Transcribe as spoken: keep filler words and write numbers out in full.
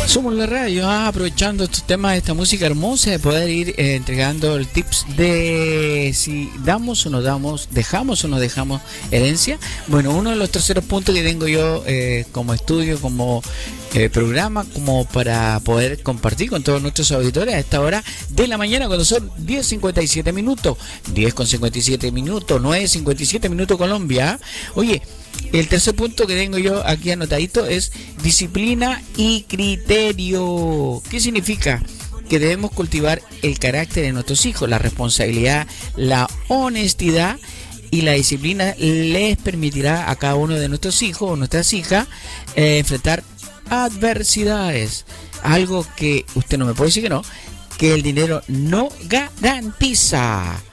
Somos la radio, ah, aprovechando estos temas, esta música hermosa, de poder ir eh, entregando el tips de si damos o no damos, dejamos o no dejamos herencia. Bueno, uno de los terceros puntos que tengo yo eh, como estudio, como eh, programa, como para poder compartir con todos nuestros auditores a esta hora de la mañana, cuando son diez cincuenta y siete minutos, diez con cincuenta y siete minutos, nueve cincuenta y siete minutos Colombia. Oye, el tercer punto que tengo yo aquí anotadito es disciplina y criterio. ¿Qué significa? Que debemos cultivar el carácter de nuestros hijos, la responsabilidad, la honestidad y la disciplina les permitirá a cada uno de nuestros hijos o nuestras hijas eh, enfrentar adversidades. Algo que usted no me puede decir que no, que el dinero no garantiza.